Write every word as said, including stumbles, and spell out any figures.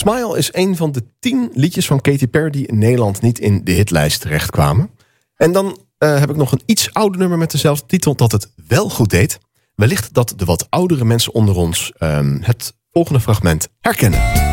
Smile is een van de tien liedjes van Katy Perry die in Nederland niet in de hitlijst terechtkwamen. En dan uh, heb ik nog een iets ouder nummer met dezelfde titel dat het wel goed deed. Wellicht dat de wat oudere mensen onder ons um, het volgende fragment herkennen.